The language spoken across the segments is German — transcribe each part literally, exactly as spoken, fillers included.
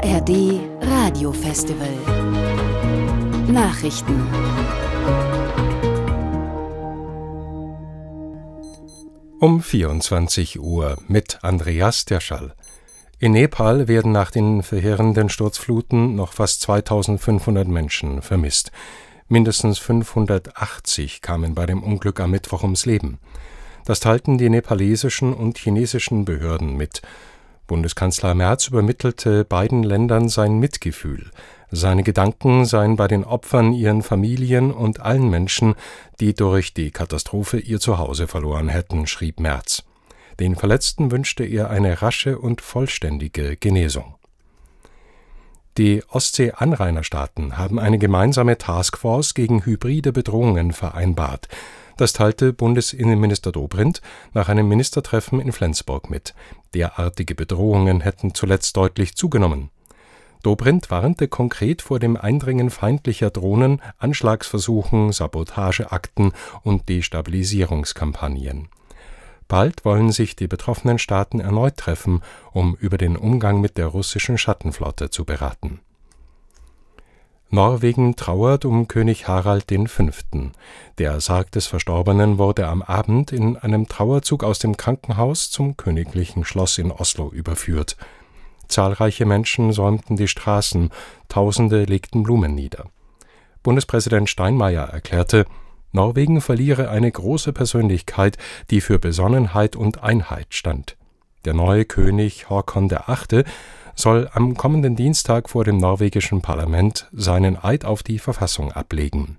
A R D Radiofestival Nachrichten. Um vierundzwanzig Uhr mit Andreas Derschall. In Nepal werden nach den verheerenden Sturzfluten noch fast zweitausendfünfhundert Menschen vermisst. Mindestens fünfhundertachtzig kamen bei dem Unglück am Mittwoch ums Leben. Das teilten die nepalesischen und chinesischen Behörden mit. Bundeskanzler Merz übermittelte beiden Ländern sein Mitgefühl. Seine Gedanken seien bei den Opfern, ihren Familien und allen Menschen, die durch die Katastrophe ihr Zuhause verloren hätten, schrieb Merz. Den Verletzten wünschte er eine rasche und vollständige Genesung. Die Ostsee-Anrainerstaaten haben eine gemeinsame Taskforce gegen hybride Bedrohungen vereinbart. Das teilte Bundesinnenminister Dobrindt nach einem Ministertreffen in Flensburg mit. Derartige Bedrohungen hätten zuletzt deutlich zugenommen. Dobrindt warnte konkret vor dem Eindringen feindlicher Drohnen, Anschlagsversuchen, Sabotageakten und Destabilisierungskampagnen. Bald wollen sich die betroffenen Staaten erneut treffen, um über den Umgang mit der russischen Schattenflotte zu beraten. Norwegen trauert um König Harald der Fünfte. Der Sarg des Verstorbenen wurde am Abend in einem Trauerzug aus dem Krankenhaus zum königlichen Schloss in Oslo überführt. Zahlreiche Menschen säumten die Straßen, Tausende legten Blumen nieder. Bundespräsident Steinmeier erklärte, Norwegen verliere eine große Persönlichkeit, die für Besonnenheit und Einheit stand. Der neue König Håkon der Achte soll am kommenden Dienstag vor dem norwegischen Parlament seinen Eid auf die Verfassung ablegen.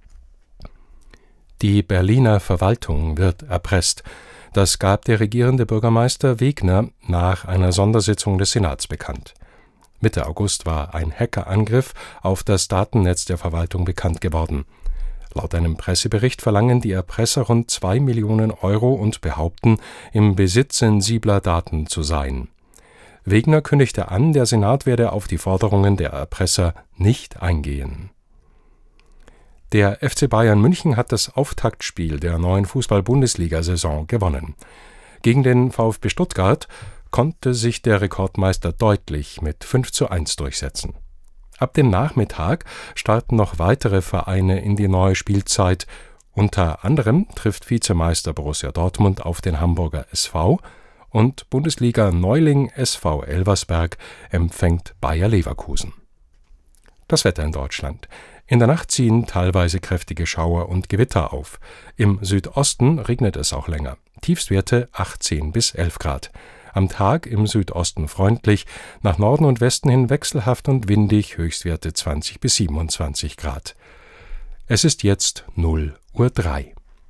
Die Berliner Verwaltung wird erpresst. Das gab der regierende Bürgermeister Wegner nach einer Sondersitzung des Senats bekannt. Mitte August war ein Hackerangriff auf das Datennetz der Verwaltung bekannt geworden. Laut einem Pressebericht verlangen die Erpresser rund zwei Millionen Euro und behaupten, im Besitz sensibler Daten zu sein. Wegner kündigte an, der Senat werde auf die Forderungen der Erpresser nicht eingehen. Der F C Bayern München hat das Auftaktspiel der neuen Fußball-Bundesliga-Saison gewonnen. Gegen den VfB Stuttgart konnte sich der Rekordmeister deutlich mit fünf zu eins durchsetzen. Ab dem Nachmittag starten noch weitere Vereine in die neue Spielzeit. Unter anderem trifft Vizemeister Borussia Dortmund auf den Hamburger S V und Bundesliga-Neuling S V Elversberg empfängt Bayer Leverkusen. Das Wetter in Deutschland. In der Nacht ziehen teilweise kräftige Schauer und Gewitter auf. Im Südosten regnet es auch länger. Tiefstwerte achtzehn bis elf Grad. Am Tag im Südosten freundlich, nach Norden und Westen hin wechselhaft und windig, Höchstwerte zwanzig bis siebenundzwanzig Grad. Es ist jetzt null Uhr drei.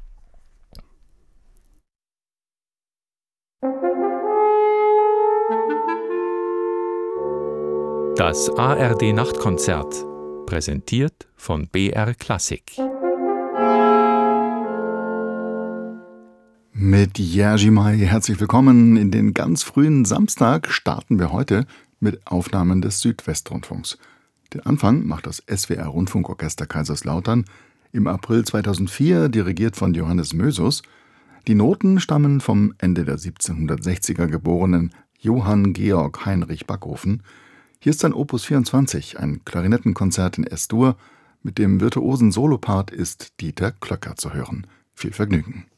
Das A R D Nachtkonzert, präsentiert von B R Klassik. Mit Jerzy Mai herzlich willkommen. In den ganz frühen Samstag starten wir heute mit Aufnahmen des Südwestrundfunks. Den Anfang macht das S W R-Rundfunkorchester Kaiserslautern, im April zweitausendvier dirigiert von Johannes Mösus. Die Noten stammen vom Ende der siebzehnhundertsechziger geborenen Johann Georg Heinrich Backhofen. Hier ist sein Opus vierundzwanzig, ein Klarinettenkonzert in S-Dur. Mit dem virtuosen Solopart ist Dieter Klöcker zu hören. Viel Vergnügen.